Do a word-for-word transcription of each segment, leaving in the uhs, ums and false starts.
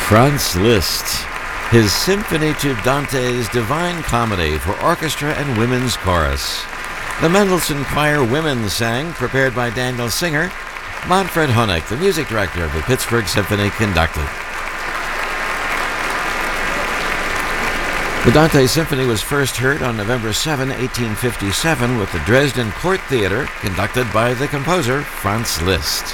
Franz Liszt, his Symphony to Dante's Divine Comedy for orchestra and women's chorus. The Mendelssohn Choir Women sang, prepared by Daniel Singer. Manfred Honeck, the music director of the Pittsburgh Symphony, conducted. The Dante Symphony was first heard on November seventh, eighteen fifty-seven with the Dresden Court Theater, conducted by the composer Franz Liszt.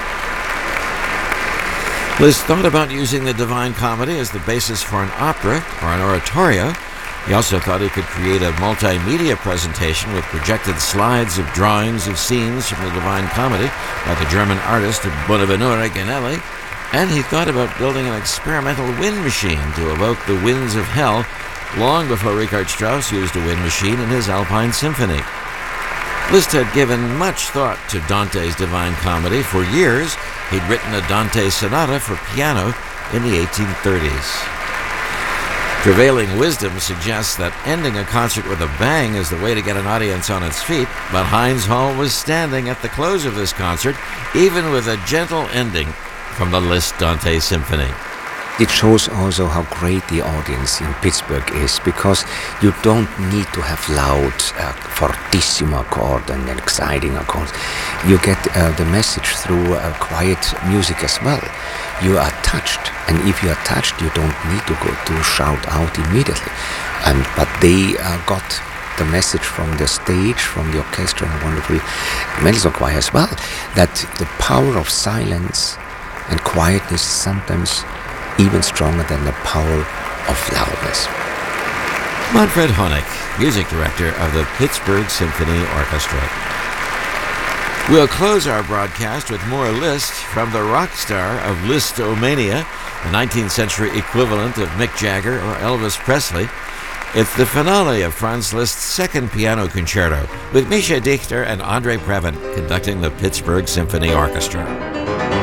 Liszt thought about using the Divine Comedy as the basis for an opera or an oratorio. He also thought he could create a multimedia presentation with projected slides of drawings of scenes from the Divine Comedy by the German artist Bonaventure Ganelli, and he thought about building an experimental wind machine to evoke the winds of hell long before Richard Strauss used a wind machine in his Alpine Symphony. Liszt had given much thought to Dante's Divine Comedy. For years, he'd written a Dante sonata for piano in the eighteen thirties. Prevailing wisdom suggests that ending a concert with a bang is the way to get an audience on its feet, but Heinz Hall was standing at the close of this concert, even with a gentle ending from the Liszt Dante Symphony. It shows also how great the audience in Pittsburgh is, because you don't need to have loud, uh, fortissimo chord and exciting chords. You get uh, the message through uh, quiet music as well. You are touched, and if you are touched, you don't need to go to shout out immediately. And but they uh, got the message from the stage, from the orchestra, and wonderful Mendelssohn Choir as well, that the power of silence and quietness is sometimes even stronger than the power of loudness. Manfred Honeck, music director of the Pittsburgh Symphony Orchestra. We'll close our broadcast with more Liszt from the rock star of Listomania, the nineteenth century equivalent of Mick Jagger or Elvis Presley. It's the finale of Franz Liszt's second piano concerto, with Mischa Dichter and Andre Previn conducting the Pittsburgh Symphony Orchestra.